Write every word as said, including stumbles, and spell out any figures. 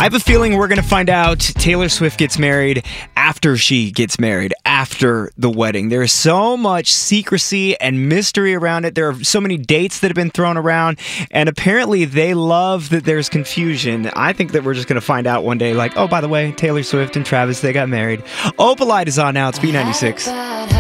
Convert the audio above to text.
have a feeling we're going to find out Taylor Swift gets married after she gets married, after the wedding. There is so much secrecy and mystery around it. There are so many dates that have been thrown around, and apparently they love that there's confusion. I think that we're just going to find out one day, like, oh, by the way, Taylor Swift and Travis, they got married. Opalite is on now. It's B ninety-six.